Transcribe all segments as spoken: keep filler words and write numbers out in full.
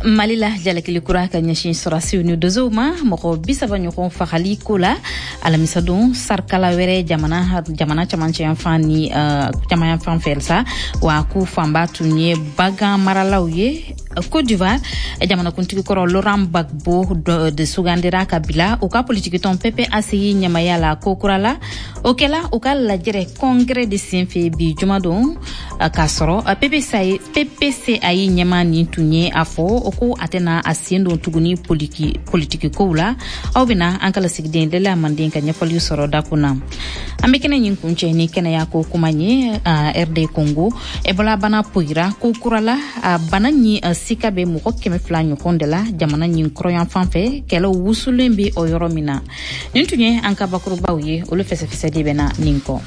Malila jalakili kura ka nyashin sorasi unu dozoma moko bisaba nyoko fakhali kola alamisadon sarkala were jamana jamana chamanche enfani uh, jamana enfan felsa wa ku famba tunye baga maralawye Côte d'Ivoire jamana kuntiki koro Laurent Gbagbo de, de Sugandira Kabila uka politiki ton P P A C I nyamayala kokurala okela uka la jere congrès de Saint-Fé bi jumadon kasoro P P C A nyamani tunye afo oko atena asiendo tuguni politiki politiki koula obina ankala sigden de la mandin kanya fali soro dakuna ambekene nyinkunche ni kena yako kumanye uh, R D Congo ebola bana poira kokurala uh, banani uh, sikabe mu hokkeme flanyo kondela jamana nyin kroyan fanfe kelo wusulembi oyoromina nintunye anka bakuru bawye olu fese fese dibena ninko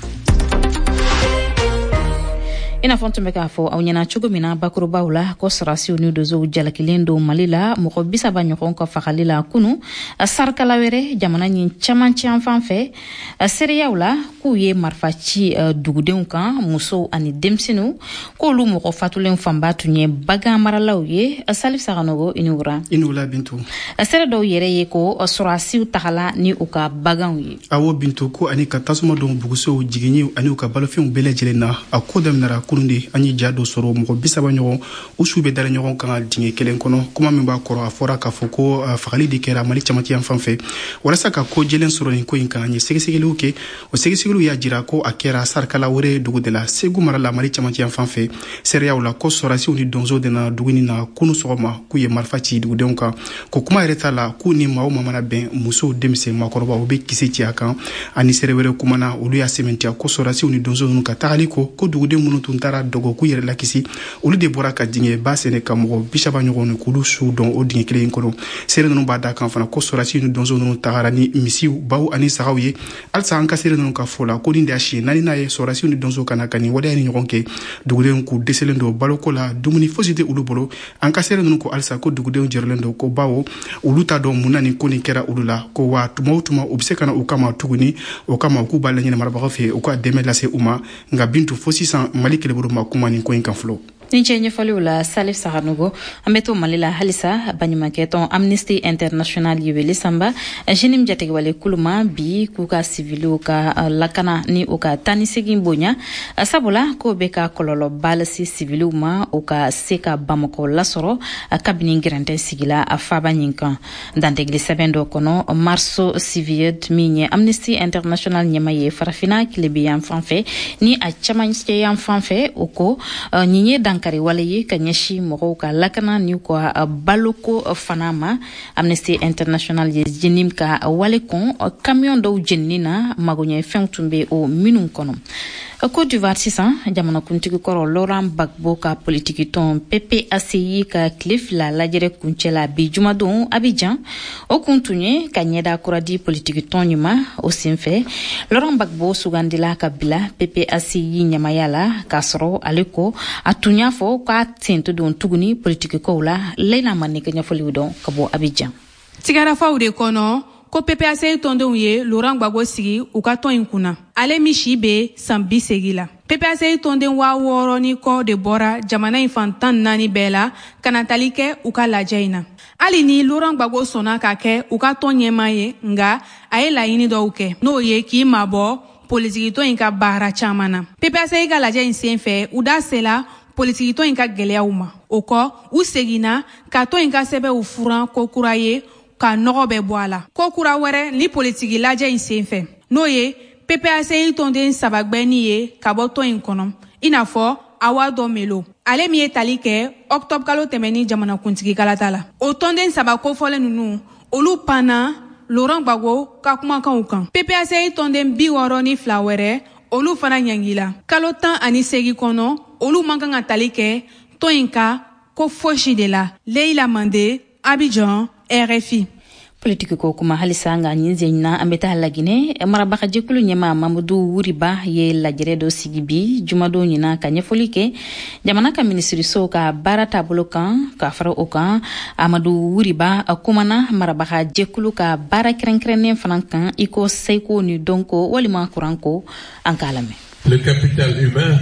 ina fonto meka fo awnyana chugo mina bakuru bawla ko sarasi unu dozo jalakilendo malila moko bisaba nyoko ko fakhalila kunu sarkala were jamana nyin chamanchi anfanfe seriyaula ku ye marfachi duguden kan muso ani demsinu ko lu moko fatulen famba tunye baga maralawye salif saganogo inura inula bintu sere do yere ye ko sarasi takala ni uka baganwi awo bintu ko ani katasuma don buguso jigini ani uka balofin belejelena akodam nara kurundi ani jado soro moko bisaba nyogo usube dara nyogo kan dinge kelen kono kuma memba koro afora ka foko fagali dikera mali chamati anfanfe wala saka ko jelen soro ni ko inkan ni segesegelu ke o segesegelu ya jira ko akera sarkala wore dugu de la segu marala mali chamati anfanfe seria wala ko sorasi uni donzo de na duguni na kunu sogoma ku ye marfati dugu donka ko kuma reta la ku ni mawo mamana ben muso demse makoroba obe kiseti akan ani serewere kuma na olu ya sementia ko sorasi uni donzo nu ka taliko ko dugu de munu tuntara dogo ku yere lakisi olu de bora ka dinge basene kamo bishaba nyogonu kulu su don o dinge kele kono sere no bada kan fana ko sorasi uni donzo nu tagarani misiu bawu ani sagawiye alsa anka sere no ka fola ko dinde ashi nani na ye sorasi uni donzo kana kani wada ni nyogonke dugu de ku deselendo baloko la dumuni fosite ulu bolo anka sere no ko alsa ko dugu de jerlendo ko bawo ulu ta do munani ko ni kera ulu la ko wa tuma tuma obsekana ukama tuguni ukama ku balanya maraba fe uka demelase uma nga bintu fosi san malike leburu makuma ni ko inkan flow Ninjenye faliula Salif Sahanogo ameto malila halisa banyuma keton Amnesty International yewele samba jenim jategi wale kuluma bi kuka civilu ka lakana ni uka tani segin bonya sabula ko beka kololo balasi civilu ma uka seka bamako lasoro kabini grante sigila afaba nyinkan dante glisabendo kono marso civiet minye Amnesty International nyemaye farafina kilebi yanfanfe ni a chamanche yanfanfe uko nyinye dan kari wale ye kanyeshi moko ka lakana ni ko baloko fanama Amnesty International ye jinim ka wale kon camion do jennina magonye fentumbe o minun kono Côte d'Ivoire six cents jamana kuntiki koro Laurent Gbagbo ka politiki ton P P A C I ka cliff la lajere kunchela bi jumadon Abidjan o kuntunye kanyeda kuradi politiki ton nyuma o sinfe Laurent Gbagbo Sugandila Kabila P P A C I nyamayala kasro aleko atunya fo ka tinto don tuguni politiki ko la leina manike nyafoli don kabo Abidjan tigara fawde kono ko P P A C I tondon ye Laurent Gbagbo sigi u ka ton inkuna ale mishi be sambi segila P P A C I tonden wa woro ni ko de bora jamana infantan nani bela kanatalike u ka lajaina ali ni Laurent Gbagbo sona ka ke u ka ton yema ye nga aye la yini do uke no ye ki mabo politiki to inka bara chamana P P A C I ka lajain senfe u da sela politiki to inka geleauma oko u segina ka to inka sebe u furan ko kuraye ka nogo be boala ko kura were ni politiki laje insenfe no ye P P A C I tonden sabagbeni ye kaboto inkono inafo awado melo ale mi etalike octobre kalo temeni jamana kuntigi kalatala o tonden sabako fole nunu olu pana Laurent Gbagbo ka kuma kan ukan P P A C I tonden bi woro ni flawere olu fana nyangila kalo tan ani segi kono olu mankan talike to inka ko foshi de la Leila Mande Abidjan R F I politiki ko kuma halisa nga nyinzenya ambeta halagine marabaka jekulu nyema Mamadou Wuriba ye lajere do sigibi jumado nyina kanyefolike jamana ka ministry so ka barata bolokan ka fara okan Amadou Wuriba kumana marabaka jekulu ka bara krenkrennen fanankan iko seiko ni donko walima kuranko ankalame le capital humain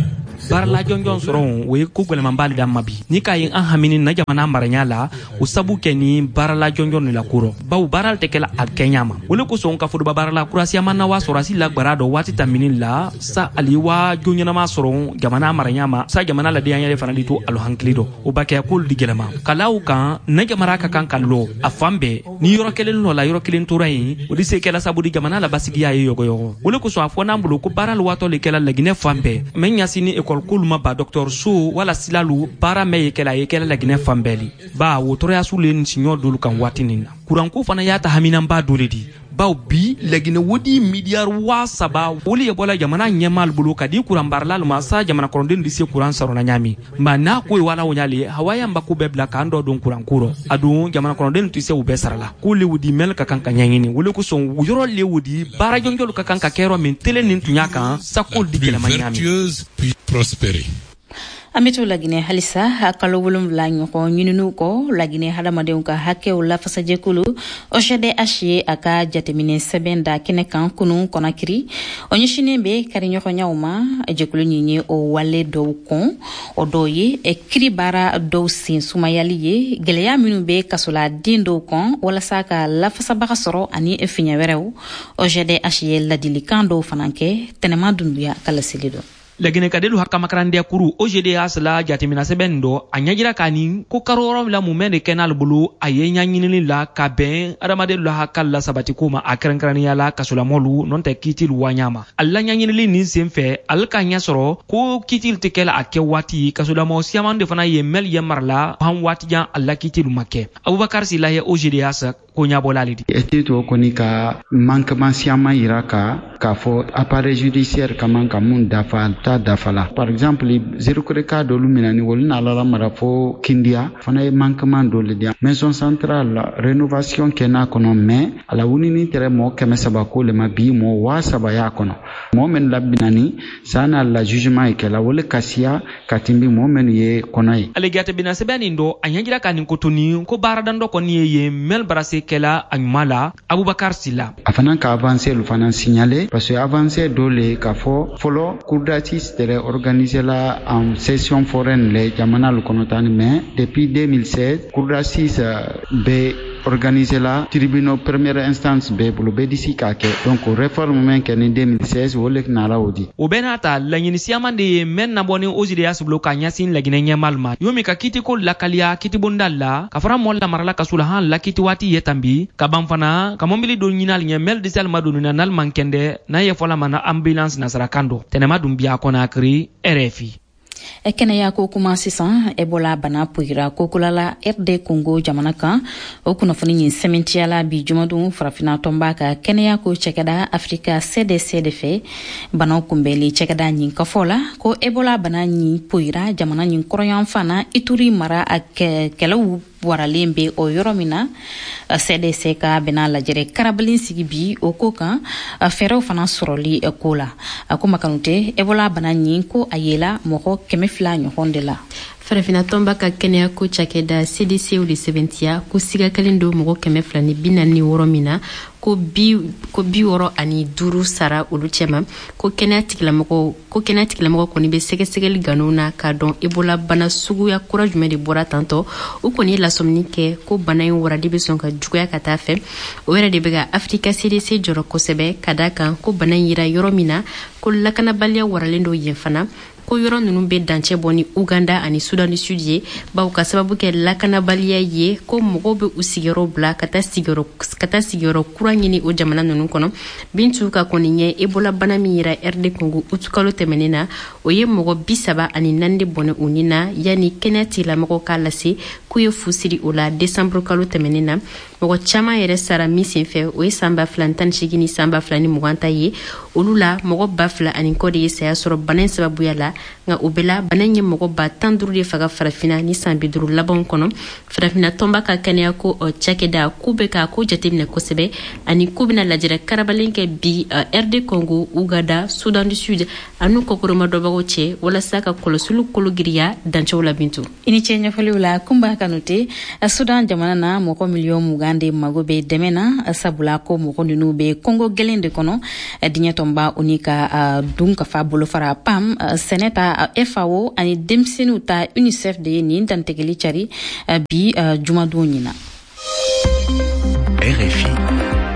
barla jonjon soron we ku gwele mambali da mabi ni kay an hamini na jamana maranya la usabu keni barla jonjon la kuro baw baral tekela ak kenyama wole ko son ka fudu barla kurasi amana wa sorasi la barado wati tamini la sa aliwa jonyana ma soron jamana maranya ma sa jamana la dianya le fanali to alo hanklido o bakya kul digelama kalaw kan na jamara ka kan kallo afambe ni yoro kelen no la yoro kelen turai o dise kala sabudi jamana la basigi ya yogo yogo wole ko so afona mbulo ko baral wato le kala lagine fambe men yasini ekol kuluma ba docteur Sou wala silalu para me kala yekela lagine fambeli ba wotoro ya sulen sinyo dulu kan watinina kuranko fana yata haminan ba doledi baw bi lagine wodi miliar wa saba woli ebola jamana nyemal bulu kadi kuran barlal masa jamana koronden dise kuran sarona nyami mana ko wala wonyale hawaya mba kubebla kando don kuran kuro adu jamana koronden tise ubesarala kuli wudi mel ka kanka nyangini woli ko son yoro le wudi bara jonjol ka kanka kero min tele nin tunyaka sakol dikela manyami prospérer. Ameto lagine halisa hakalo wulum vlanyo ko nyinunu ko lagine hadamaden ka hake wala fasaje kulu O G D H aka jatemine sebenda kine kan kunu konakiri onyishine be karinyo ko nyauma ejekulu nyinyi o wale do kon odoye e kribara do sin sumayaliye geleya minu be kasola dindo kon wala saka la fasaba soro ani e finya werew O G D H la dilikando fananke tenema dunduya kala silido lagine kadelu hakka makarande kuru O G D H la jatimina sebendo anyajira kani ko karoro la mumene kenal bulu ayenya nyinini la kaben aramade la hakalla sabati kuma akrankrani yala kasula molu non te kitil wanyama alla nyinini ni semfe alkanya soro ko kitil tikela ake wati kasula mo siamande fana yemel yemarla han wati jan alla kitil make Abubakar Sila ye O G D H ko nyabolalidi etito konika manquement siama iraka ka fo appareil judiciaire kaman kamun dafa ta dafala par exemple zero kreka do luminani wolna la mara fo kindia fana e manquement do ledia maison centrale rénovation kena kono mais ala wunini tere mo keme sabako le mabi mo wa sabaya kono mo men labinani sana la jugement e kala wole kasia katimbi mo men ye konai alegate bina sebani ndo anyangira kanin kotoni ko baradando ko ni ye mel barase kela anyumala Abubakar Sila afana ka avancer le fana signaler parce que avancer do le ka fo folo kurdati c'était organisé là en session foraine les jamana le konotani mais depuis deux mille seize kurdati be organisé là tribunal première instance be bulu be disi ka ke donc réforme men ken en deux mille seize wolek na rawdi o benata la nyini siamande men na boni O G D H blo ka nyasin la gine nyamalma yomi ka kiti ko la kalia kiti bondalla ka fara molla marala kasula han la kiti wati yetambi ka bamfana ka mombili do nyinal nyemel disal madunu na nal mankende na ye fola mana ambulance na sarakando tenema dum biya Conakry R F I ekene ya ko kuma sisan ebola bana puira ko kulala R D Congo jamana kan o kuna funi nyin sementiala bi jumadu farafina tomba ka kene ya ko chekada Africa C D C de fe bana kumbeli chekada nyin kafola ko ebola bana nyin puira jamana nyin koroyan fana ituri mara ak kelawu waralembe o yoromina C D C ka bena la jere karabalin sigibi o kokan fero fana soroli ekola akuma kanute ebola bana nyin ko ayela moko kemefla nyondela farafina tomba ka kenya ko chakeda C D C ou de seventia ko siga kalindo mogo kemefla ni binani woromina ko bi ko bi woro ani duru sara uluchema ko kenya tikila mogo ko kenya tikila mogo ko ni be sege segel ganona ka don ebola bana sugu ya courage me de bora tanto o ko ni la somnike ko bana yin wora de be son ka juya ka tafe o wera de bega Africa C D C joro ko sebe kadaka ko bana yira yoromina ko lakana balia waralendo yefana ko yoro nunu be danche boni Uganda ani Sudan du Sud ye ba ka sababu ke lakana balia ye ko mogo be usigero bla kata sigero kata sigero kuranyini o jamana nunu kono bintu ka koninye ebola bana mira R D Congo utukalo temenena o ye mogo bisaba ani nande bone unina yani kenati la mogo kalasi kuye fusiri ola December kalo temenena mogo chama yere sara misinfe o ye samba flantan shigini samba flani muganta ye olula mogo bafla ani kode ye saya soro bana sababu yala nga ubela bananye mogo ba tanduru de faga farafina ni sambiduru labon kono farafina tomba ka kenya ko o chakeda kubeka ko jatimne kosebe ani ko bena lajɛrɛ karabalen kɛ bi uh, R D Congo, Uganda, Sudan du Sud anu kokoroma dɔbagaw cɛ walasa ka kɔlɔsili kolo giriya dancɛw la Bintu. I ni ce ɲɛfɔliw la kunba kanute Sudan jamana na mɔgɔ miliyɔn mugan de mago bɛ dɛmɛ na sabula ko mɔgɔ ninnu bɛ Congo gɛlɛn de kɔnɔ diɲɛ tɔnba o ni ka uh, dun ka fa bolofara P A M uh, sɛnɛ ta uh, F A O ani denmisɛnninw ta UNICEF de ye nin dantigɛli cari uh, bi uh, jumadon ɲina. R F I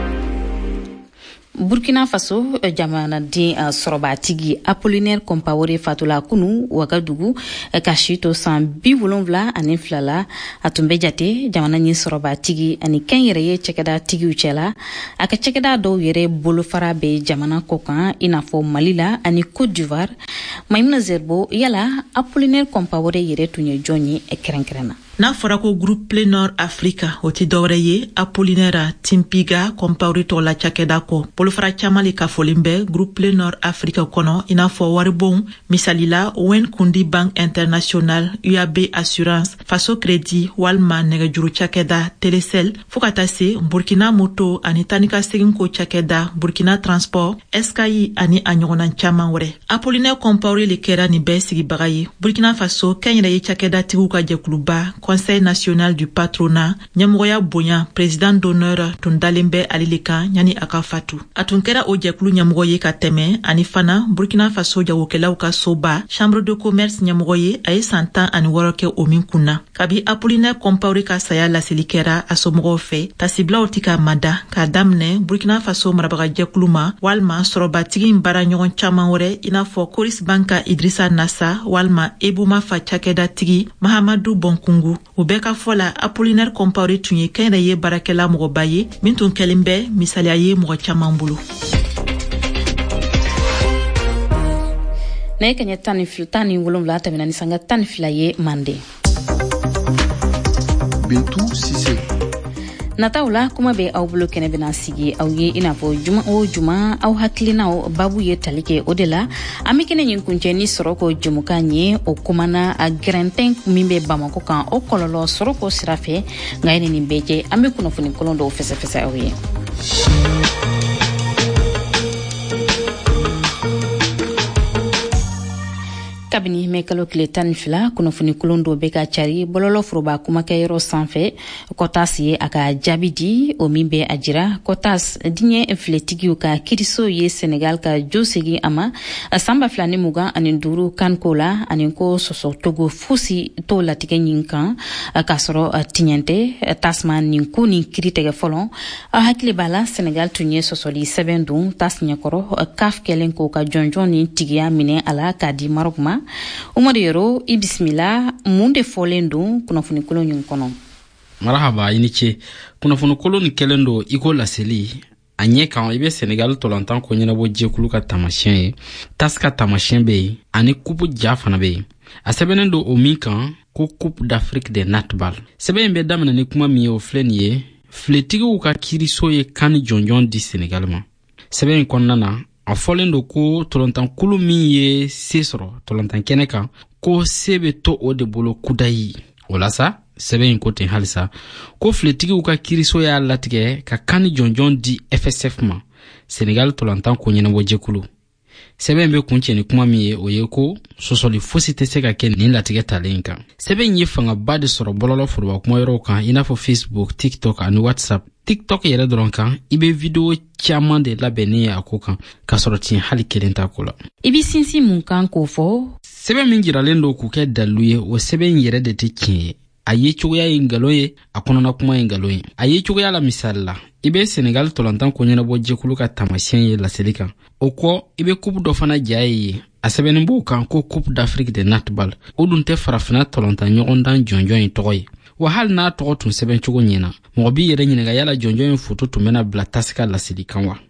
Burkina Faso jamana den uh, sɔrɔbatigi Apollinaire Compaoré fatula kunu Wagadugu uh, ka si to san bi wolonwula ani fila la a tun bɛ jate jamana ɲɛ sɔrɔbatigi ani kɛn yɛrɛ ye cɛkɛda tigiw cɛla a ka cɛkɛda dɔw yɛrɛ bolofara bɛ jamana kɔ kan i n'a fɔ Mali la ani Côte d'Ivoire. Maïmouna Zerbo yala Apollinaire Compaoré yɛrɛ tun ye jɔn ye kɛrɛnkɛrɛnna. N'a fɔra ko groupe Play Nord Africa o ti dɔwɛrɛ ye Apollinaire Timpiga Compaoré tɔgɔ la cakɛda kɔ bolofara caman le kafolen bɛ groupe Play Nord Africa kɔnɔ i n'a fɔ waribon misali la Wen Kundi Bank International, U A B Assurance, Faso Crédit walima nɛgɛjuru cakɛda Telecel fo ka taa se Burkina Moto ani tanika segin ko cakɛda Burkina Transport, S K I ani a ɲɔgɔnna caman wɛrɛ. Apollinaire Compaoré le kɛra nin bɛɛ sigibaga ye. Burkina Faso kɛnyɛrɛ ye cakɛda tigiw ka jɛkuluba Conseil national du patronat ɲɛmɔgɔya bonya président d'honneur tun dalen bɛ ale le kan yani a ka fatu. A tun kɛra o jɛkulu ɲɛmɔgɔ ye ka tɛmɛ ani fana Burkina Faso jagokɛlaw ka soba Chambre de commerce ɲɛmɔgɔ ye a ye san tan ani wɔɔrɔ kɛ o min kunna. Kabi Apollinaire Compaoré ka saya laseli kɛra a somɔgɔw fɛ tasiblaw ti ka mada k'a daminɛ Burkina Faso marabaga jɛkulu ma walima sɔrɔbatigi baara ɲɔgɔn caman wɛrɛ i n'a fɔ Coris Banka Idrissa Nassa walima Ebuma fa cakɛda tigi Mahamadou Bonkungu. O bɛɛ ka fɔ la Apollinaire Compaoré tun ye kɛnyɛrɛ ye baarakɛla mɔgɔba ye min tun kɛlen bɛ misaliya ye mɔgɔ caman bolo. Ne ka ɲɛ tan ni fila tan ni wolonwula tɛmɛna ni sanga tan ni fila ye Mande. Bintu Sise. Nataw la kuma bɛ aw bolo kɛnɛ bɛna sigi aw ye i n'a fɔ juma o juma aw hakilinaw babu ye tali kɛ o de la an bɛ kɛnɛ ɲin kuncɛ ni Soroko jɛmukan ye o kumana a gɛrɛntɛn min bɛ Bamako kan o kɔlɔlɔ Soroko sira fɛ nka ye nin bɛɛ jɛ an bɛ kunnafoni kolon dɔw fɛsɛfɛsɛ aw ye. Kabini mɛ kalo tile tan ni fila kunnafoni kolon dɔ bɛ ka cari bɔlɔlɔ foroba kumakɛyɔrɔ sanfɛ Kɔtas ye a ka jaabi di o min bɛ a jira Kɔtas diɲɛ filɛtigiw ka kiiriso ye Senegal ka jo segin a ma san ba fila ni mugan ani duuru kanko la ani ko sɔsɔ togo fosi t'o latigɛ ɲin kan k'a sɔrɔ tiɲɛ tɛ tasuma nin ko nin kiiri tigɛ fɔlɔ a hakili b'a la Senegal tun ye sɔsɔli sɛbɛn don tas ɲɛkɔrɔ C A F kɛlen k'o ka jɔnjɔn ni tigiya minɛ a la k'a di Maroc ma. Umaru Yoro i bisimila mun de fɔlen don kunnafoni kolon ɲin kɔnɔ. Marahaba i ni ce. Kunnafoni kolon nin kɛlen don i ko laseli a ɲɛ kan i bɛ Senegal tolantan ko ɲɛnabɔ jɛkulu ka tamasiyɛn ye tas ka tamasiyɛn bɛ yen ani kupu ja fana bɛ yen. A sɛbɛnnen don o min kan ko Coupe d'Afrique de Netball. Sɛbɛn in bɛ daminɛ ni kuma min ye o filɛ nin ye filɛtigiw ka kiiriso ye kan jɔnjɔn di Senegal ma. Sɛbɛn in kɔnɔna na a fɔlen don ko tolantan kulu min ye se sɔrɔ tolantan kɛnɛ kan ko se bɛ to o de bolo kudayi. O la sa sɛbɛn in ko ten halisa ko filɛtigiw ka kiiriso y'a latigɛ ka kan jɔnjɔn di F S F ma Senegal tolantan ko ɲɛnabɔ jɛkulu. Sɛbɛn bɛ kuncɛ ni kuma min ye o ye ko sɔsɔli fosi tɛ se ka kɛ nin latigɛ talen kan. Sɛbɛn ye fangaba de sɔrɔ bɔlɔlɔ foroba kuma yɔrɔw kan i n'a fɔ Facebook, TikTok ani WhatsApp. TikTok yɛrɛ dɔrɔn kan i bɛ video caman de labɛnnen ye a ko kan ka sɔrɔ tiɲɛ hali kelen t'a ko la. I bɛ sinsin mun kan k'o fɔ? Sɛbɛn min jiralen don k'u kɛ dalilu ye o sɛbɛn yɛrɛ de tɛ tiɲɛ ye. A ye cogoya ye ngalon ye a kɔnɔna kuma ye ngalon ye. A ye cogoya la misali la i bɛ Senegal tolantan ko ɲɛnabɔ jɛkulu ka tamasiyɛn ye laseli kan. O kɔ i bɛ coupe dɔ fana ja ye a sɛbɛnnen b'o kan ko Coupe d'Afrique de Netball. O dun tɛ farafina tolantan ɲɔgɔndan jɔnjɔn in tɔgɔ ye. Wa hali n'a tɔgɔ tun sɛbɛn cogo ɲɛna mɔgɔ b'i yɛrɛ ɲininka yala jɔnjɔn in foto tun bɛna bila tasi ka laseli kan wa.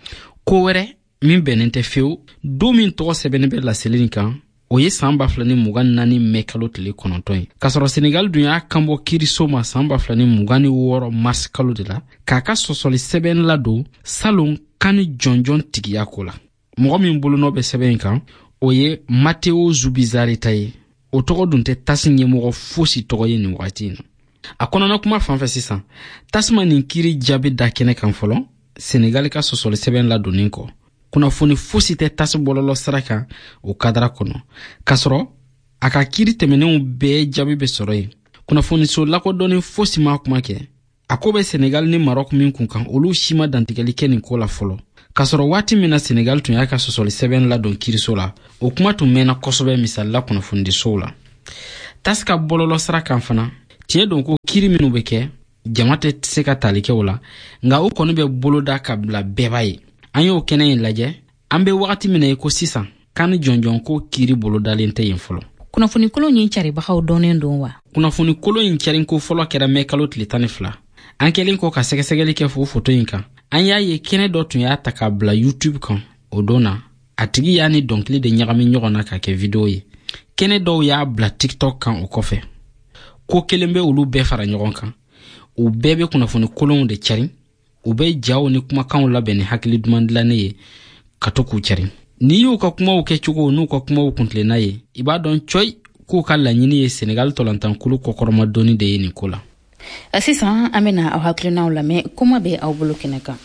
Ko wɛrɛ min bɛnnen tɛ fewu don min tɔgɔ sɛbɛnnen bɛ laseli nin kan o ye san ba fila ni mugan naani mɛ kalo tile kɔnɔntɔn ye k'a sɔrɔ Senegal dun y'a kanbɔ kiiriso ma san ba fila ni mugan ni wɔɔrɔ mars kalo de la k'a ka sɔsɔli sɛbɛn ladon salon kan jɔnjɔn tigiya ko la. Mɔgɔ min bolonɔ bɛ sɛbɛn in kan o ye Matteo Zubizarre ta ye. O tɔgɔ dun tɛ tasi ɲɛmɔgɔ fosi tɔgɔ ye nin wagati in na. A kɔnɔna kuma fanfɛ sisan tasuma nin kiiri jaabi da kɛnɛ kan fɔlɔ Senegal ka sosoli sɛbɛn la donin kɔ kunnafoni fosi tɛ tasi bɔlɔlɔ sira kan o kadara kɔnɔ kasɔrɔ a ka kiri tɛmɛnenw bɛɛ jaabi bɛ sɔrɔ yen kunnafoniso lakodɔnnen fosi ma kuma kɛ a ko bɛ Senegal ni Maroc min kun kan olu si ma dantigɛli kɛ nin ko la fɔlɔ kasɔrɔ waati min na Senegal tun y'a ka sosoli sɛbɛn la don kiriso la o kuma tun mɛnna kosɛbɛ misali la kunnafonidisow la tasi ka bɔlɔlɔ sira kan fana tiɲɛ don ko kiri minnu bɛ kɛ jama tɛ se ka tali kɛ o la nka o kɔni bɛ boloda ka bila bɛɛ b'a ye an y'o kɛnɛ in lajɛ an bɛ wagati min na ko sisan kan jɔnjɔn ko kiri bolodalen tɛ yen fɔlɔ kunnafoni kolon yin caribagaw dɔnnen don wa kunnafoni kolon in carin ko fɔlɔ kɛra mɛ kalo tile tan ni fila an kɛlen kɔ ka sɛgɛsɛgɛli kɛ fo foto in kan an y'a ye kɛnɛ dɔ tun y'a ta k'a bila YouTube kan o don na a tigi y'a ni dɔnkili de ɲagami ɲɔgɔn na ka kɛ video ye kɛnɛ dɔw y'a bila TikTok kan o kɔfɛ ko kelen bɛ olu bɛɛ fara ɲɔgɔn kan u bɛɛ bɛ kunnafoni kolonw de carin u bɛ jaw ni kumakanw labɛn ni hakili duman dilannen ye ka to k'u carin ni y'u ka kumaw kɛ cogo n'u ka kumaw kuntilenna ye i b'a dɔn coy k'u ka laɲini ye Senegal tɔlantankulu kɔkɔrɔma dɔɔni de ye nin ko la sisan an bɛna aw hakilinaw lamɛn kuma bɛ aw bolo kɛnɛ kan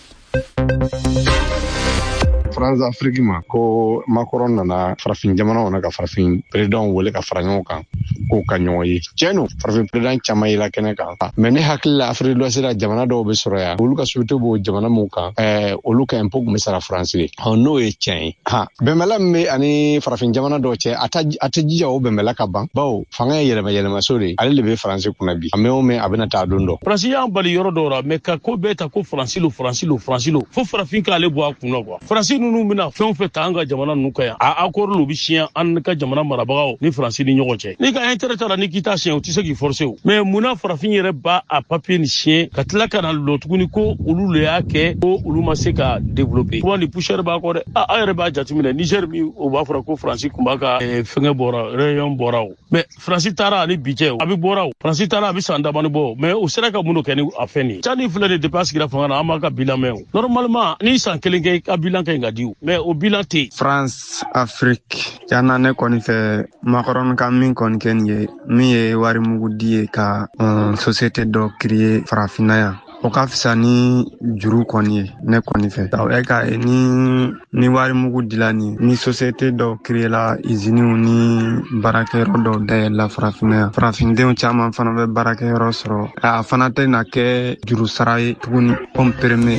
France Afrique ma ko Macron nana farafin jamana na ka farafin président wele ka fara ɲɔgɔn kan ko ka ɲɔgɔn ye tiɲɛ farafin président caman yela kɛnɛ kan mais ne hakili la Afrique de l'Ouest jamana dɔw bɛ sɔrɔ yan olu ka société b'o jamana mun kan ɛɛ olu ka impôt kun bɛ sara France de ɔ n'o ye tiɲɛ ye ha bɛnbɛla min bɛ ani farafin jamana dɔw cɛ a tɛ a tɛ jija o bɛnbɛla ka ban bawo fanga ye yɛlɛma yɛlɛmaso de ale de bɛ France kunna bi a mɛ o mɛ a bɛna taa don dɔ France y'an bali yɔrɔ dɔw la mais ka ko bɛɛ ta ko France lo France lo France lo fo farafin k'ale bɔ a kun na quoi France ninnu bɛna fɛn o fɛn ta an ka jamana ninnu kan yan a accord lu bi siɲɛ an ka jamana marabagaw ni France ni ɲɔgɔn cɛ ni ka intérêt taara ni k'i ta siɲɛ o tɛ se k'i forcer o mais munna farafin yɛrɛ b'a a papier ni siɲɛ ka tila ka na lɔ tuguni ko olu le y'a kɛ ko olu ma se ka développer kuma ni poussière b'a kɔ dɛ a a yɛrɛ b'a jateminɛ Niger min o b'a fɔra ko France kun b'a ka fɛngɛ bɔra rayon bɔra o mais France taara ani bi cɛ a bɛ bɔra o France taara a bɛ san damani bɔ mais o sera ka mun kɛ ni a fɛn nin Tchad filɛ de depuis a sigira fanga na an b'a ka bilan mɛn o normalement ni san kelen kɛ ka bilan ka ɲi ka di o mais o bilan tɛ France Afrique jana ne kɔni fɛ Macron ka min kɔni kɛ nin ye min ye wari mugu di ye ka um, société dɔ créer farafinna yan o ka fisa ni juru kɔni ye ne kɔni fɛ e ka ni ni wari mugu dila ni ni société dɔ créer la usines ni baarakɛyɔrɔ dɔw dayɛlɛla farafinna yan farafindenw caman fana bɛ baarakɛyɔrɔ sɔrɔ a fana tɛ na kɛ juru sara ye tuguni comme permis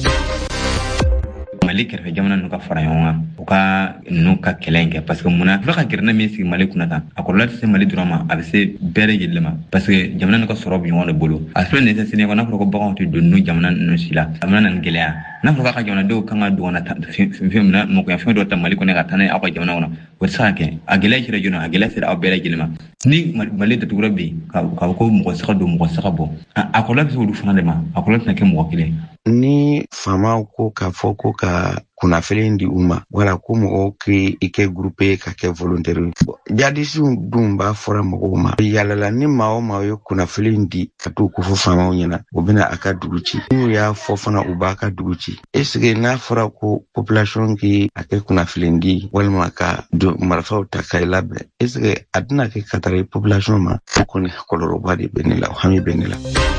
Mali kɛrɛfɛ jamana n'u ka fara ɲɔgɔn kan u ka n'u ka kɛlɛ in kɛ parce que munna fila ka gɛrɛna min sigi Mali kunna tan a kɔlɔlɔ tɛ se Mali dɔrɔn ma a bɛ se bɛɛ lajɛlen ma parce que jamana n'u ka sɔrɔ bɛ ɲɔgɔn de bolo a filɛ nin tɛ sini n'a fɔra ko baganw tɛ don n'u jamana ninnu si la a bɛna na nin gɛlɛya n'a fɔra k'a ka jamanadenw kan ka don ka na fɛn minɛ mɔgɔya fɛn dɔ ta Mali kɔnɔ ka taa n'a ye aw ka jamana kɔnɔ o tɛ se ka kɛ a gɛlɛya sera joona a gɛlɛya sera aw bɛɛ lajɛlen ma ni Mali datugura bɛ yen ka fɔ ko mɔgɔ se ka don mɔgɔ se ka bɔ a kɔlɔlɔ bɛ se olu fana de ma a kɔlɔlɔ tɛna kɛ mɔgɔ kelen ni faamaw ko k'a fɔ ko ka kunnafili di u ma wala ko mɔgɔw k'i kɛ groupe ka kɛ volontaire jadisiw dun b'a fɔra mɔgɔw ma yalala ni maa o maa ye kunnafili di ka t'u ko fɔ faamaw ɲɛna o bɛna a ka dugu ci n'u y'a fɔ fana u b'a ka dugu ci est ce que n'a fɔra ko population k'i a kɛ kunnafili di walima ka marifaw ta ka i labɛn est ce que a tɛna kɛ ka taga population ma o kɔni kɔlɔlɔba de bɛ ne la o hami bɛ ne la.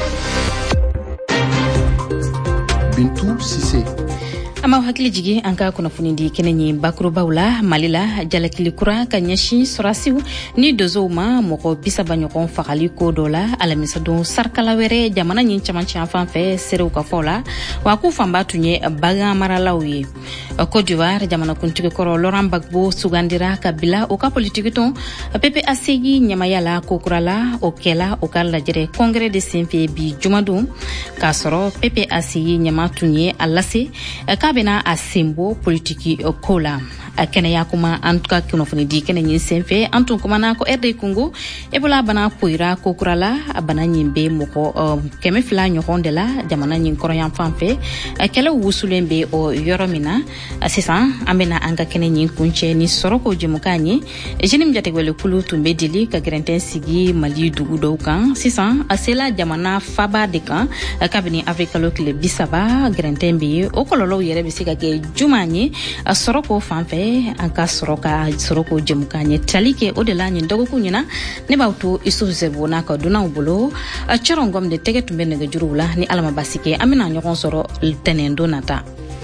Bintou Sise ama hakili jigi an ka kunnafoni di kɛnɛ ye bakurubaw la Mali la jalakili kura ka ɲɛsin sɔrasiw ni dozow ma mɔgɔ bisaba ɲɔgɔn fagali ko dɔ la alamisa don sarikala wɛrɛ jamana ɲin camancɛ fan fɛ serew ka fɔ la wa k'u fanba tun ye bagan maralaw ye Côte d'Ivoire jamanakuntigi kɔrɔ Laurent Gbagbo sugandira ka bila o ka politiki tɔn P P A C ɲɛmaya la kokura la o kɛla o ka lajɛrɛ congrès de senfɛ bi jumadon k'a sɔrɔ P P A C ɲɛma tun ye a lase ka bena a sembo politiki ko la a kɛnɛya kuma an ka kunnafoni di kɛnɛ ɲin senfɛ an tun kumana ko R D Congo ebola bana poira kokura la a bana ɲin be mɔgɔ kɛmɛ fila ɲɔgɔn de la jamana ɲin kɔrɔyan fan fɛ kɛlɛ wusulen be o yɔrɔ min na sisan an bena an ka kɛnɛ ɲin kuncɛ ni sɔrɔko jɛmukan ye jenim jategwele kulu tun be dili ka gɛrɛntɛn sigi Mali dugu dɔw kan sisan a sela jamana faba de kan kabini afrikalo tile bisaba gɛrɛntɛn be ye o kɔlɔlɔw yɛrɛ be se ka kɛ juman ye a sɔrɔko fan fɛ an ka sɔrɔ ka sɔrɔko jɛmukan ye tali kɛ o de la ɲin dɔgɔkun ɲina ne b'aw to Isufu Zɛbo n'a ka dunanw bolo cɔrɔngɔm de tɛgɛ tun bɛ nɛgɛjuruw la ni Ala ma basi kɛ an bena ɲɔgɔn sɔrɔ tɛnɛn don nata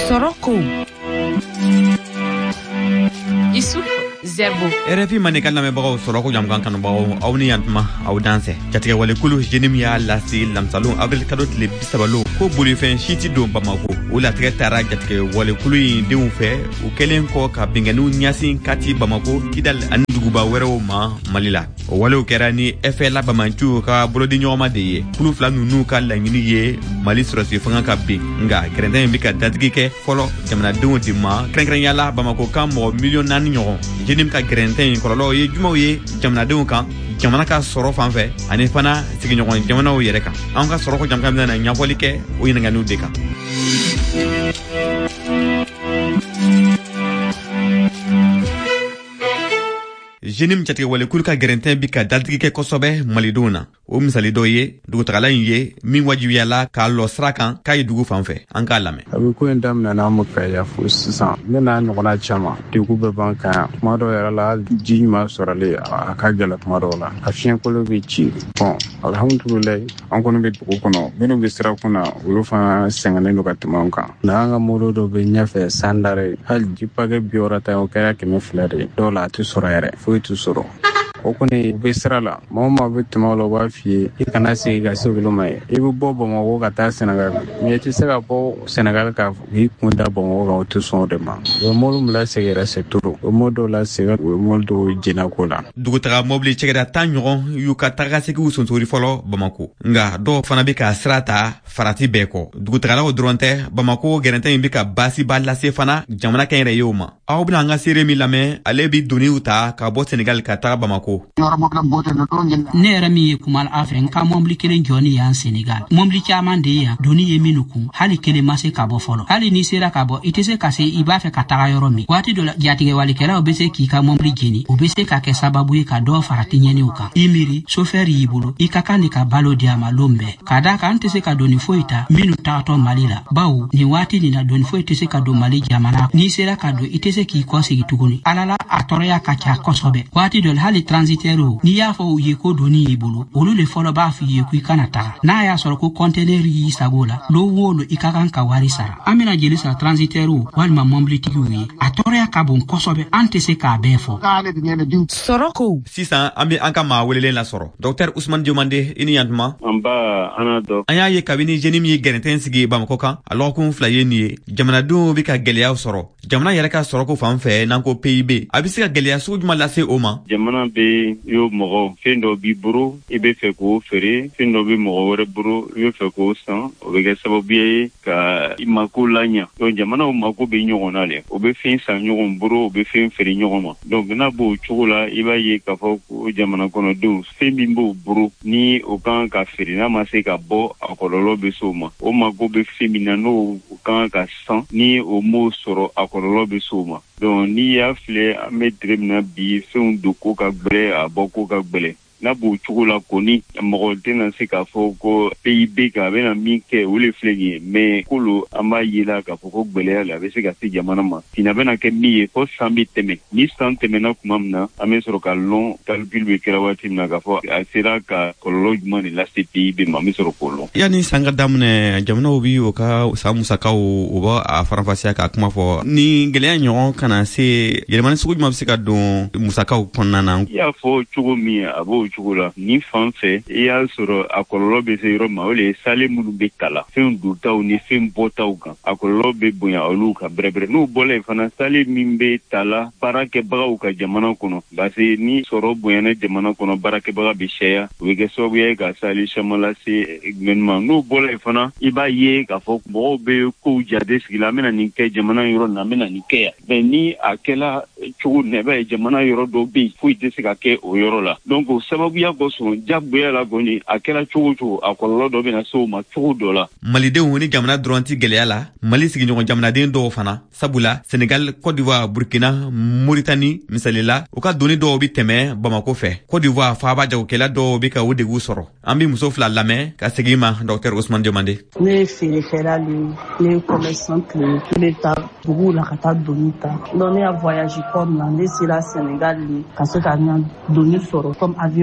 Soroko Issouf Zerbo R F I manika lamɛbagaw Soroko jamkan kanubagaw aw ni yantuma aw danse jatigɛ wale kulu jenim y'a lase lamsalon avril kalo tile bisabalo ko bolifɛn si ti don Bamako o latigɛ taara jatigɛ wale kulu in denw fɛ u kɛlen kɔ ka bɛngɛniw ɲasin kati Bamako Kidal ani duguba wɛrɛw ma Mali la o walew kɛra ni F L A Bamanciw ka bolodi ɲɔgɔnma de ye kulu fila ninnu ka laɲini ye Mali sɔrɔsi fanga ka bin nga gɛrɛntɛ in bi ka datigi kɛ fɔlɔ jamanadenw de ma kɛrɛnkɛrɛnyala Bamako kan mɔgɔ miliyɔn naani ɲɔgɔn jenim ka gɛrɛntɛ in kɔlɔlɔ ye jumaw ye jamanadenw kan jamana ka sɔrɔ fan fɛ ani fana sigiɲɔgɔn jamanaw yɛrɛ kan an ka sɔrɔ ko jamana bɛna ɲɛfɔli kɛ o ɲininkaliw de kan jenim jatigɛ wale kulu ka gɛrɛntɛ bi ka datigi kɛ kosɛbɛ malidenw na o misali dɔ ye dugutagala in ye min wajibiyala k'a lɔ sira kan k'a ye dugu fan fɛ an k'a lamɛn a bɛ ko in daminɛ n'an ma ka yafu sisan ne n'a ɲɔgɔnna caman degun bɛ ban kan yan tuma dɔw yɛrɛ la ji ɲuman sɔrɔli a ka gɛlɛ tuma dɔw la a fiɲɛkolo bɛ ci bɔn alhamdulilayi an kɔni bɛ dugu kɔnɔ minnu bɛ sira kunna olu fana sɛgɛnnen don ka tɛmɛ an kan n'an ka molo dɔ bɛ ɲɛfɛ sandare hali ji pakɛ bi wɔɔrɔ ta o kɛra kɛmɛ fila de dɔw la a tɛ sɔrɔ yɛrɛ foyi tɛ sɔrɔ o kɔni u bɛ sira la maa o maa bɛ tɛmɛ o la u b'a f'i ye i kana segin ka se olu ma ye i bɛ bɔ Bamako ka taa Senegal mɛ i tɛ se ka bɔ Senegal ka k'i kun da Bamako kan o tɛ sɔn o de ma u ye mɔbili min lasegin yɛrɛ c'est trop o mɔbili dɔw lasegin u ye mɔbili dɔw jɛnna ko la dugutaga mɔbili cɛkɛda tan ɲɔgɔn y'u ka tagasegiw sonsori fɔlɔ Bamako nga dɔw fana bɛ ka sira ta farati bɛɛ kɔ dugutagalaw dɔrɔn tɛ Bamako gɛrɛntɛ in bɛ ka baasiba lase fana jamana kɛn yɛrɛ ye o ma aw bɛna an ka seere min lamɛn ale bɛ doniw ta ka bɔ Senegal ka taga Bamako ne yɛrɛ min ye kumal a fɛ n ka mɔbili kelen jɔni y'an Senegal mɔbili caman de yan doni ye minnu kun hali kelen ma se ka bɔ fɔlɔ hali n'i sera ka bɔ i tɛ se ka se i b'a fɛ ka taga yɔrɔ min waati dɔ la jatigɛwalikɛlaw bɛ se k'i ka mɔbili jeni o bɛ se ka kɛ sababu ye ka dɔ farati ɲɛniw kan i miiri sofɛri y'i bolo i ka kan de ka balo di a ma lon bɛɛ ka da kan an tɛ se ka doni foyi ta minnu tagatɔ Mali la bawo nin waati nin na doni foyi tɛ se ka don Mali jamana n'i sera ka don i tɛ se k'i kɔ segi tuguni alala a tɔɔrɔya ka ca kosɛbɛ waati dɔ la hali transitaire n'i y'a fɔ u ye ko doni y'i bolo olu le fɔlɔ b'a f'i ye ko i kana taga n'a y'a sɔrɔ ko conteneur y'i sago la lo o lo i ka kan ka wari sara an bɛna jeli sara transitaire walima mɔbilitigiw ye a tɔɔrɔya ka bon kosɛbɛ an tɛ se k'a bɛɛ fɔ Soroko sisan an bɛ an ka maa welelen lasɔrɔ Dr Ousmane Diomande i ni yantuma an ba an dɔ an y'a ye kabini jeune min ye gɛrɛntɛ sigi Bamako kan a lɔgɔkun fila ye nin ye jamanadenw bɛ ka gɛlɛyaw sɔrɔ jamana yɛrɛ ka sɔrɔko fan fɛ n'an ko P I B a bɛ se ka gɛlɛya sugu jumɛn lase o ma jamana bɛ yo mɔgɔ fɛn dɔ b'i bolo i bɛ fɛ k'o feere fɛn dɔ bɛ mɔgɔ wɛrɛ bolo i bɛ fɛ k'o san o bɛ kɛ sababu ye ka i mako laɲa donc jamanaw mako bɛ ɲɔgɔn na dɛ o bɛ fɛn san ɲɔgɔn bolo o bɛ fɛn feere ɲɔgɔn ma donc n'a b'o cogo la i b'a ye k'a fɔ ko jamana kɔnɔdenw fɛn min b'o bolo ni o kan ka feere n'a ma se ka bɔ a kɔlɔlɔ bɛ se o ma o mako bɛ fɛn min na n'o kan ka san ni o m'o sɔrɔ a kɔlɔlɔ bɛ se o ma donc n'i y'a filɛ an bɛ tile min na bi fɛnw don ko ka gbɛlɛ a bɔ ko ka gbɛlɛ n'a b'o cogo la kɔni mɔgɔ tɛna se k'a fɔ ko P I B kan a bɛna min kɛ o le filɛ nin ye mais kolo an b'a ye la k'a fɔ ko gbɛlɛya la a bɛ se ka se jamana ma tina bɛna kɛ min ye fɔ san bɛ tɛmɛ ni san tɛmɛna tuma min na an bɛ sɔrɔ ka lɔn calcul bɛ kɛra waati min na k'a fɔ a sera ka kɔlɔlɔ jumɛn de lase P I B ma an bɛ sɔrɔ k'o lɔn yanni san ka daminɛ jamanaw bi o ka san musakaw o b'a a faranfasiya k'a kuma fɔ ni gɛlɛya ɲɔgɔn kana se yɛlɛmani sugu jumɛn bɛ se ka don musakaw kɔnɔna na i y'a fɔ cogo min a b'o cogo la ni fan fɛ i y'a sɔrɔ a kɔlɔlɔ bɛ se yɔrɔ ma o le ye sale minnu bɛ kala fɛn dontaw ni fɛn bɔtaw kan a kɔlɔlɔ bɛ bonya olu kan bɛrɛbɛrɛ n'u bɔla yen fana sale min bɛ tala baarakɛbagaw ka jamana kɔnɔ parce que ni sɔrɔ bonyana jamana kɔnɔ baarakɛbaga bɛ caya o bɛ kɛ sababu ye ka sale caman lase gouvernement n'u bɔla yen fana i b'a ye k'a fɔ mɔgɔw bɛ kow jate sigi la an bɛna nin kɛ jamana yɔrɔ nin an bɛna nin kɛ yan mais ni a kɛla cogo min na i b'a ye jamana yɔrɔ dɔw bɛ yen foyi tɛ se ka kɛ o yɔrɔ la donc o sababuya kosɔn jagoya la kɔni a kɛra cogo cogo a kɔlɔlɔ dɔ bɛna se o ma cogo dɔ la malidenw ni jamana dɔrɔn tɛ gɛlɛya la Mali sigiɲɔgɔn jamanaden dɔw fana sabula Senegal Côte d'Ivoire Burkina Mauritanie misali la u ka doni dɔw bɛ tɛmɛ Bamako fɛ Côte d'Ivoire faaba jagokɛla dɔw bɛ ka o degun sɔrɔ an bɛ muso fila lamɛn ka segin ma Dr Ousmane Diomande ne ye feerekɛla de ye ne ye commerçante de ye ne bɛ taa duguw la ka taa doni ta donc ne y'a voyage comme na ne sera Senegal de ka se ka n ka doni sɔrɔ comme avion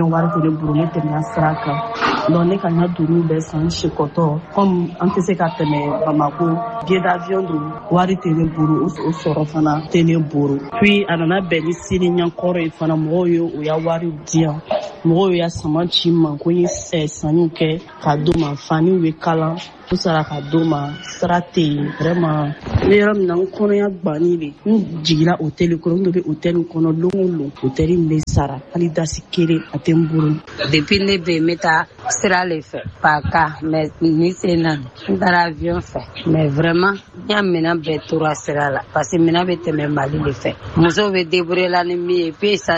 avion wari tɛ ne bolo ne tɛmɛna sira kan donc ne ka n ka doniw bɛɛ san si kɔtɔ comme an tɛ se ka tɛmɛ Bamako billet d'avion don wari tɛ ne bolo o sɔrɔ fana tɛ ne bolo puis a nana bɛn ni seli ɲɛkɔrɔ ye fana mɔgɔw ye o y'a wari di yan mɔgɔw y'a sama ci n ma ko n ye sanniw kɛ ka d'o ma faniw bɛ kalan u sara ka d'o ma sira tɛ yen vraiment ne yɔrɔ min na n kɔnɔya gbanni de n jiginna hôtel kɔnɔ n bɛ hôtel kɔnɔ don o don hôtel in bɛ sara hali dasi kelen a tɛ n bolo. depuis ne bɛ n bɛ taa sira le fɛ par cas mais ni sen na n taara avion fɛ mais vraiment n y'a minɛn bɛɛ tora sira la parce que minɛn bɛ tɛmɛ Mali de fɛ musow bɛ débrouiller la ni min ye puis ça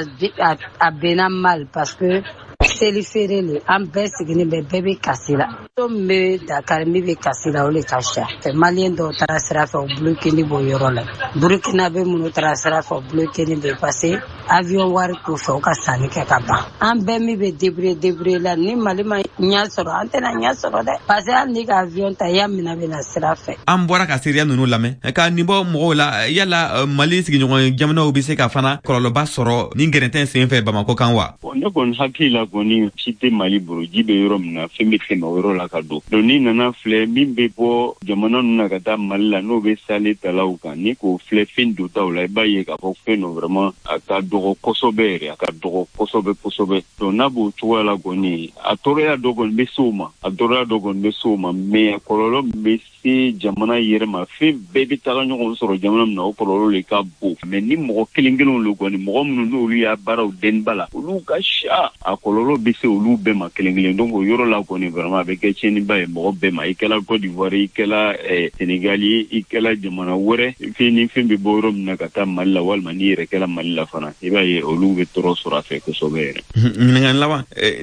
a bɛnna mal parce que seli feere le an bɛɛ sigilen bɛ bɛɛ bɛ kasi la to min bɛ Dakar min bɛ kasi la o le ka ca maliyɛn dɔw taara sira fɛ o bloqué b'o yɔrɔ la Burukina bɛ minnu taara sira fɛ o bloqué bɛ parce que avion wari t'u fɛ o ka sanni kɛ ka ban an bɛɛ min bɛ débrouiller débrouiller la ni Mali ma ɲɛ sɔrɔ an tɛna ɲɛ sɔrɔ dɛ parce que hali n'i ka avion ta i y'a minɛ bɛ na sira fɛ. An bɔra ka seereya ninnu lamɛn ka nin bɔ mɔgɔw la yala Mali sigiɲɔgɔn jamanaw bɛ se ka fana kɔlɔlɔba sɔrɔ ni gɛrɛntɛ sen fɛ Bamako kan wa? Ne kɔni hakili la kɔni si tɛ Mali bolo ji bɛ yɔrɔ min na fɛn bɛ tɛmɛ o yɔrɔ la ka don donc ni nana filɛ min bɛ bɔ jamana ninnu na ka taa Mali la n'o bɛ sale talaw kan ni k'o filɛ fɛn don taw la i b'a ye k'a fɔ fɛn dɔ vraiment a ka dɔgɔ kosɛbɛ yɛrɛ a ka dɔgɔ kosɛbɛ kosɛbɛ donc n'a b'o cogoya la kɔni a tɔɔrɔya dɔ kɔni bɛ se o ma a tɔɔrɔya dɔ kɔni bɛ se o ma mais kɔlɔlɔ min bɛ se jamana yɛrɛ ma fɛn bɛɛ bɛ taga ɲɔgɔn sɔrɔ jamana min na o kɔlɔlɔ de ka bon mais ni mɔgɔ kelen kelenw lo kɔni mɔgɔ minnu n'olu y'a baaraw dɛnniba la olu ka ca a kɔlɔlɔ bɛ se olu bɛɛ ma kelen kelen donc o yɔrɔ la kɔni vraiment a bɛ kɛ tiɲɛniba ye mɔgɔ bɛɛ ma i kɛla Côte d'Ivoire i kɛla Sénégal ye i kɛla jamana wɛrɛ fɛn ni fɛn bɛ bɔ yɔrɔ min na ka taa Mali la walima n'i yɛrɛ kɛla Mali la fana i b'a ye olu bɛ tɔɔrɔ sɔrɔ a fɛ kosɛbɛ yɛrɛ. ɲininkali laban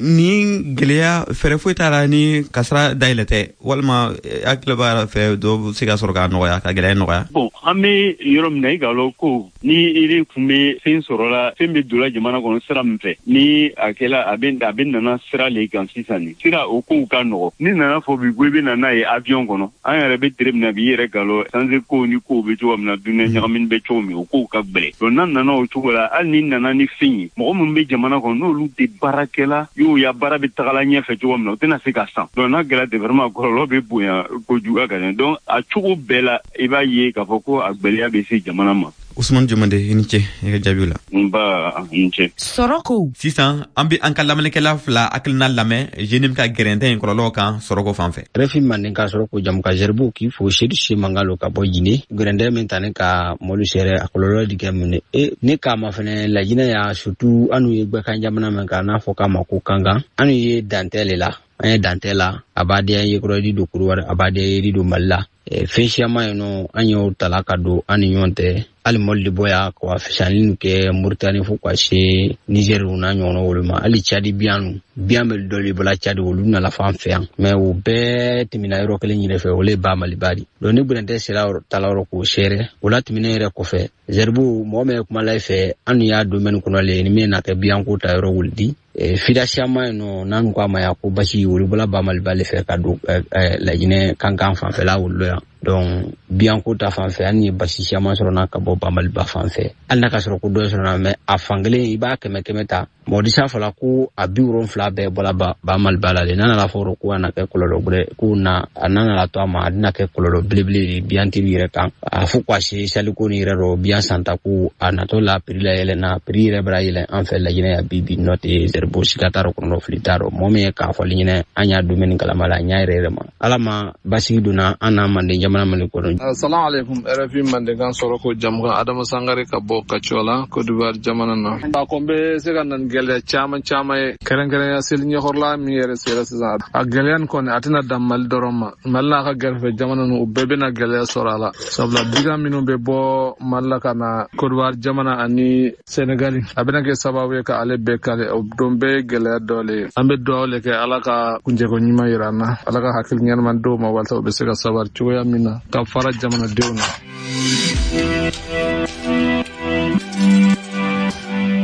ni gɛlɛya fɛɛrɛ foyi t'a la ni kasara dayɛlɛ tɛ walima hakili b'a fɛ dɔ bɛ se ka sɔrɔ k'a nɔgɔya ka gɛlɛya nɔgɔya. bon an bɛ yɔrɔ min na i k'a dɔn ko ni i tun bɛ fɛn sɔrɔ la fɛn bɛ donna jamana kɔnɔ sira min fɛ ni a kɛla a bɛ a bɛ nana sira le kan sisan ni sira o kow ka nɔgɔ ni nana fɔ bi ko i bɛ na n'a ye avion kɔnɔ an yɛrɛ bɛ tere min na bi i yɛrɛ k'a dɔn sanze kow ni kow bɛ cogo min na dunan ɲagamini bɛ cogo min o kow ka gɛlɛn donc n'a nana o cogo la hali ni nana ni fɛn ye mɔgɔ minnu bɛ jamana kɔnɔ n'olu tɛ baarakɛla y'o ya baara bɛ tagala ɲɛfɛ cogo min na o tɛna se ka san donc n'a gɛlɛya tɛ vraiment kɔlɔlɔ bɛ bonya kojugu ka ɲɛ donc a cogo bɛɛ la i b'a ye k'a fɔ ko a gɛlɛya bɛ se jamana ma. Usman Jumande i ni ce i ka jaabiw la. Nba i ni ce. Soroko. Sisan an bɛ an ka lamɛnnikɛla fila hakilina lamɛn jeune bɛ ka gɛrɛntɛ in kɔlɔlɔ kan Soroko fan fɛ. Refi manden ka Soroko jamu ka Zerbo k'i fo Seydou Se Mangalo ka bɔ Guinée gɛrɛntɛ min ta ne ka mɔlu sɛrɛ a kɔlɔlɔ di kɛ mun ye e ne k'a ma fɛnɛ laginɛ y'a surtout an ye gbɛkan jamana min kan n'a fɔ k'a ma ko kankan an ye dantɛ le la an ye dantɛ la a b'a di an ye kɔrɔ di don Kourouwari a b'a di an ye don Mali la fɛn siyaman ye nɔ an y'o tala ka don an ni ɲɔgɔn tɛ hali mɔli de bɔ ya ka fisani kɛ Mauritanie fo ka se Niger n'a ɲɔgɔn wolo ma hali Tchad biyan biyan bɛ dɔ de bɔla Tchad olu nana fan fɛ yan mais o bɛɛ tɛmɛna yɔrɔ kelen yɛrɛ fɛ o le ba Mali bari donc ni gɛrɛntɛ sera tala yɔrɔ k'o sɛrɛ o la tɛmɛnen yɛrɛ kɔfɛ Zerbo mɔgɔ min kuma la fɛ an y'a domaine kɔnɔ le ni min na kɛ biyan ko ta yɔrɔ wulidi fida siyaman ye nɔ n'an ko a ma ya ko basi olu bɔla ba Mali bale fɛ ka don Laginɛ kankan fanfɛla wolo yan donc biyan ko ta fanfɛ an ye basi siyaman sɔrɔ n'a ka bɔ ba Mali ba fanfɛ hali n'a ka sɔrɔ ko dɔ sɔrɔ na mais a fankelen i b'a kɛmɛ kɛmɛ ta mɔgɔ disa fɔla ko a bi wolonfila bɛɛ bɔla ba, ba Mali ba la de n'a nana fɔ ko a na kɛ kɔlɔlɔ bɛrɛ ko na a n'a nana to a ma a bɛna kɛ kɔlɔlɔ belebele de biyantigi yɛrɛ kan a fo ka se saliko ni yɛrɛ rɔ biyan santa ko a natɔ la prix la yɛlɛna prix yɛrɛ bɛra yɛlɛn an fɛ Laginɛ ya bi bi nɔ tɛ Zerbo siga t'a rɔ kɔnɔ fili t'a rɔ mɔgɔ min ye k'a fɔli ɲinɛ an y'a domaine kalama la an y'a yɛrɛ yɛrɛ ma ala ma basigi donna an n'a manden jamana Mali kɔnɔ. Assalamu alaikum R F I Mandenkan Soroko Jamga Adama Sangare ka bɔ Kacola Côte d'Ivoire jamana na a ko n bɛ se ka na ni gɛlɛya caman caman ye kɛrɛnkɛrɛnya seli ɲɛkɔrɔla min yɛrɛ sera sisan a gɛlɛya nin kɔni a tɛna dan Mali dɔrɔn ma Mali n'a ka gɛrɛfɛ jamana ninnu u bɛɛ bɛna gɛlɛya sɔrɔ a la sabula bigan minnu bɛ bɔ Mali la ka na Côte d'Ivoire jamana ani Sénégal a bɛna kɛ sababu ye ka ale bɛɛ kale o don bɛɛ ye gɛlɛya dɔ le ye an bɛ dugawu le kɛ ala ka kunjɛko ɲuman yira an na ala ka hakili ɲɛnama d'o ma walasa u bɛ se ka sabari cogoya min na ka fara jamanadenw na.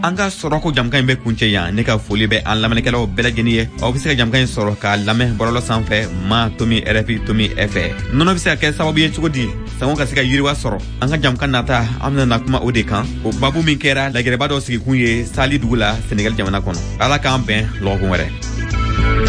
an ka sɔrɔ ko jamukan in bɛ kuncɛ yan ne ka foli bɛ an lamɛnnikɛlaw bɛɛ lajɛlen ye aw bɛ se ka jamukan in sɔrɔ k'a lamɛn bɔlɔlɔ sanfɛ ma tomi R F I tomi F nɔnɔ bɛ se ka kɛ sababu ye cogo di sango ka se ka yiriwa sɔrɔ an ka jamukan nata an bɛna kuma o de kan o babu min kɛra lagɛrɛba dɔ sigikun ye sali dugu la Senegal jamana kɔnɔ ala k'an bɛn lɔgɔkun wɛrɛ